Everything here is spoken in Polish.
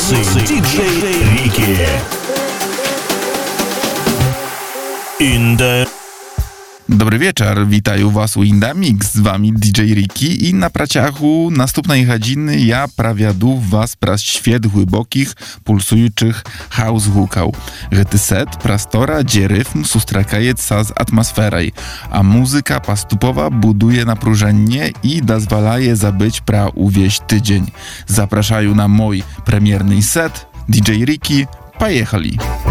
ремиксы диджей Рики. Dobry wieczór, witają was u Indamix, z wami DJ Riki i na praciachu następnej godziny ja prawiadu was pras świat głębokich, pulsujących house hukał. Gety set prastora, gdzie rytm sustrakaje sa z atmosferą, a muzyka pastupowa buduje napróżenie i dozwalaje zabyć pra uwieść tydzień. Zapraszają na mój premierny set, DJ Riki, pojechali!